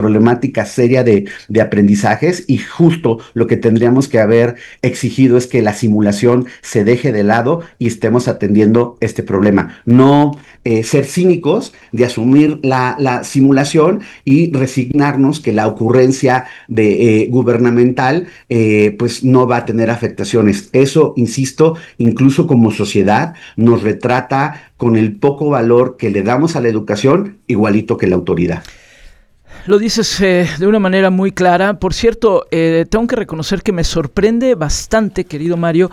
problemática seria de aprendizajes, y justo lo que tendríamos que haber exigido es que la simulación se deje de lado y estemos atendiendo este problema. No ser cínicos de asumir la simulación y resignarnos que la ocurrencia gubernamental pues no va a tener afectaciones. Eso, insisto, incluso como sociedad nos retrata con el poco valor que le damos a la educación, igualito que la autoridad. Lo dices de una manera muy clara. Por cierto, tengo que reconocer que me sorprende bastante, querido Marco.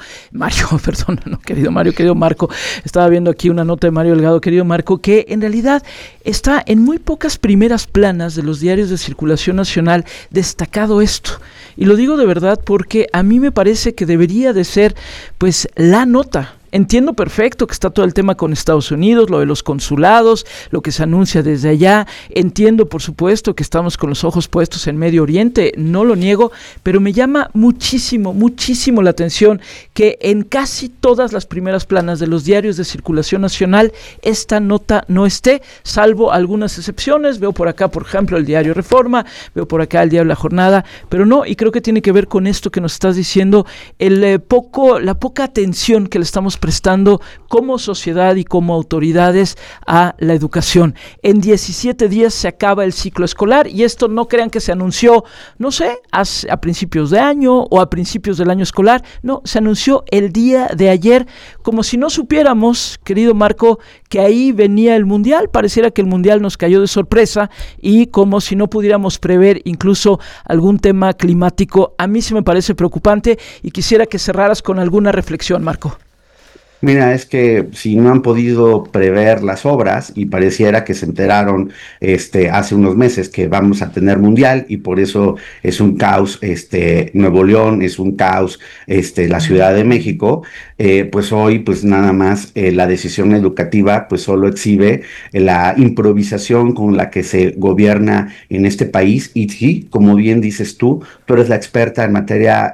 Estaba viendo aquí una nota de Mario Delgado, querido Marco, que en realidad está en muy pocas primeras planas de los diarios de circulación nacional destacado esto. Y lo digo de verdad porque a mí me parece que debería de ser, pues, la nota. Entiendo perfecto que está todo el tema con Estados Unidos, lo de los consulados, lo que se anuncia desde allá. Entiendo, por supuesto, que estamos con los ojos puestos en Medio Oriente, no lo niego, pero me llama muchísimo la atención que en casi todas las primeras planas de los diarios de circulación nacional esta nota no esté, salvo algunas excepciones. Veo por acá, por ejemplo, el diario Reforma, veo por acá el diario La Jornada, pero no, y creo que tiene que ver con esto que nos estás diciendo, la poca atención que le estamos prestando como sociedad y como autoridades a la educación. En 17 días se acaba el ciclo escolar, y esto no crean que se anunció, no sé, a principios de año o a principios del año escolar. No, se anunció el día de ayer, como si no supiéramos, querido Marco, que ahí venía el Mundial. Pareciera que el Mundial nos cayó de sorpresa, y como si no pudiéramos prever incluso algún tema climático. A mí sí me parece preocupante, y quisiera que cerraras con alguna reflexión, Marco. Mira, es que si no han podido prever las obras, y pareciera que se enteraron hace unos meses que vamos a tener mundial, y por eso es un caos Nuevo León, es un caos la Ciudad de México, pues hoy pues nada más la decisión educativa pues solo exhibe la improvisación con la que se gobierna en este país. Y sí, como bien dices tú eres la experta en materia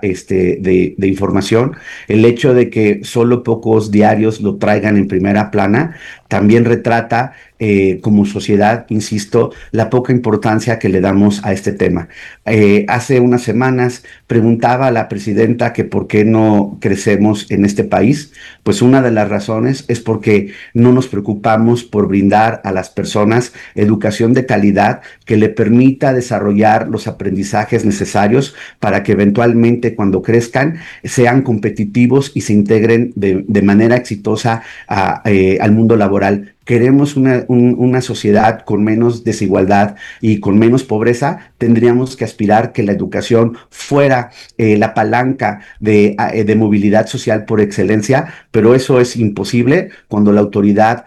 de información. El hecho de que solo pocos diarios lo traigan en primera plana también retrata como sociedad, insisto, la poca importancia que le damos a este tema. Hace unas semanas preguntaba a la presidenta que por qué no crecemos en este país. Pues una de las razones es porque no nos preocupamos por brindar a las personas educación de calidad que le permita desarrollar los aprendizajes necesarios para que eventualmente, cuando crezcan, sean competitivos y se integren de manera exitosa al mundo laboral. Queremos una sociedad con menos desigualdad y con menos pobreza. Tendríamos que aspirar que la educación fuera la palanca de movilidad social por excelencia, pero eso es imposible cuando la autoridad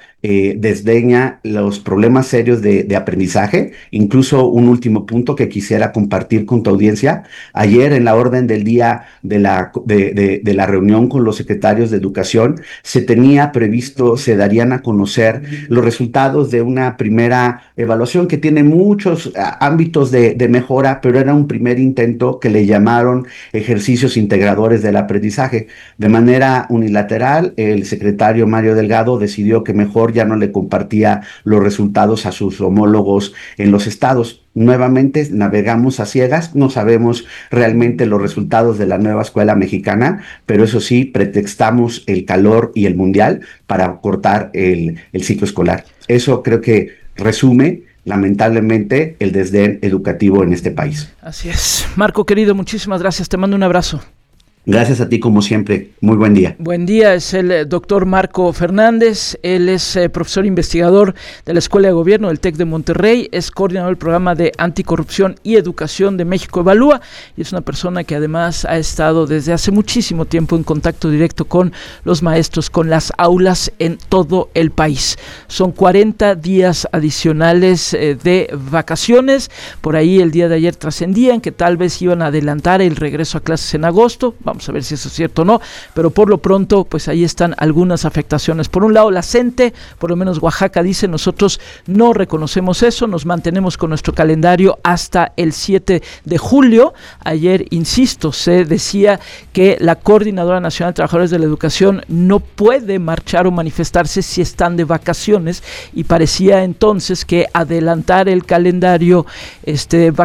desdeña los problemas serios de aprendizaje. Incluso un último punto que quisiera compartir con tu audiencia. Ayer, en la orden del día de la reunión con los secretarios de Educación, se tenía previsto, se darían a conocer los resultados de una primera evaluación que tiene muchos ámbitos de mejora, pero era un primer intento que le llamaron ejercicios integradores del aprendizaje. De manera unilateral, el secretario Mario Delgado decidió que mejor ya no le compartía los resultados a sus homólogos en los estados. Nuevamente navegamos a ciegas, no sabemos realmente los resultados de la nueva escuela mexicana, pero eso sí, pretextamos el calor y el mundial para cortar el ciclo escolar. Eso creo que resume, lamentablemente, el desdén educativo en este país. Así es. Marco, querido, muchísimas gracias. Te mando un abrazo. Gracias a ti, como siempre. Muy buen día. Buen día, es el doctor Marco Fernández. Él es profesor investigador de la Escuela de Gobierno del TEC de Monterrey, es coordinador del programa de Anticorrupción y Educación de México Evalúa, y es una persona que además ha estado desde hace muchísimo tiempo en contacto directo con los maestros, con las aulas en todo el país. Son 40 días adicionales de vacaciones. Por ahí el día de ayer trascendían que tal vez iban a adelantar el regreso a clases en agosto. Vamos a ver si eso es cierto o no, pero por lo pronto, pues ahí están algunas afectaciones. Por un lado, la CENTE, por lo menos Oaxaca, dice: nosotros no reconocemos eso, nos mantenemos con nuestro calendario hasta el 7 de julio. Ayer, insisto, se decía que la Coordinadora Nacional de Trabajadores de la Educación no puede marchar o manifestarse si están de vacaciones, y parecía entonces que adelantar el calendario